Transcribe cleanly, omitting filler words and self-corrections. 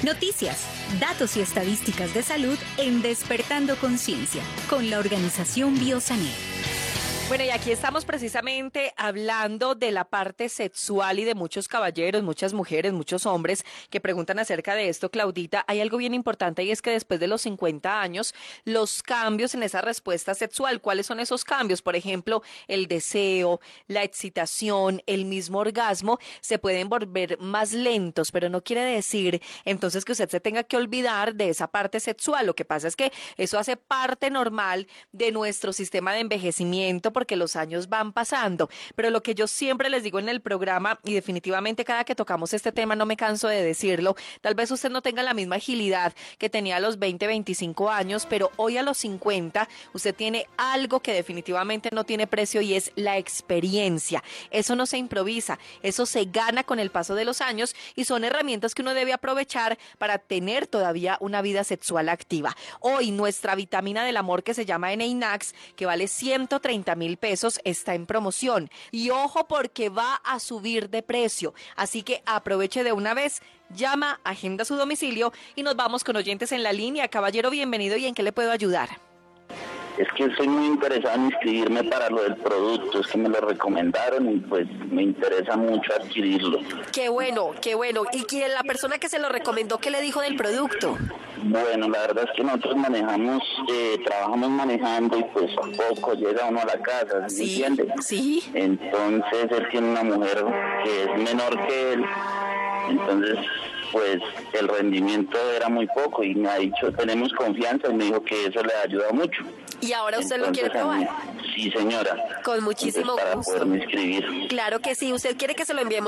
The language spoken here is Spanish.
Noticias, datos y estadísticas de salud en Despertando Conciencia, con la organización Biosaner. Bueno, y aquí estamos precisamente hablando de la parte sexual y de muchos caballeros, muchas mujeres, muchos hombres que preguntan acerca de esto. Claudita, hay algo bien importante y es que después de los 50 años, los cambios en esa respuesta sexual, ¿cuáles son esos cambios? Por ejemplo, el deseo, la excitación, el mismo orgasmo, se pueden volver más lentos, pero no quiere decir entonces que usted se tenga que olvidar de esa parte sexual. Lo que pasa es que eso hace parte normal de nuestro sistema de envejecimiento, porque los años van pasando, pero lo que yo siempre les digo en el programa, y definitivamente cada que tocamos este tema no me canso de decirlo, tal vez usted no tenga la misma agilidad que tenía a los 20, 25 años, pero hoy a los 50 usted tiene algo que definitivamente no tiene precio y es la experiencia. Eso no se improvisa, eso se gana con el paso de los años y son herramientas que uno debe aprovechar para tener todavía una vida sexual activa. Hoy nuestra vitamina del amor, que se llama Eneinax, que vale 130,000 pesos, está en promoción. Y ojo, porque va a subir de precio. Así que aproveche de una vez, llama, agenda su domicilio y nos vamos con oyentes en la línea. Caballero, bienvenido, ¿y en qué le puedo ayudar? Es que estoy muy interesado en inscribirme para lo del producto, es que me lo recomendaron y pues me interesa mucho adquirirlo. Qué bueno, qué bueno. ¿Y quién, la persona que se lo recomendó, qué le dijo del producto? Bueno, la verdad es que nosotros trabajamos manejando y pues poco llega uno a la casa, ¿me entiende? Sí. Entonces él tiene una mujer que es menor que él, entonces pues el rendimiento era muy poco y me ha dicho, tenemos confianza, y me dijo que eso le ha ayudado mucho. ¿Y ahora usted Entonces, lo quiere probar? Sí, señora. Con muchísimo Para gusto. poderme inscribir. Claro que sí. ¿Usted quiere que se lo enviemos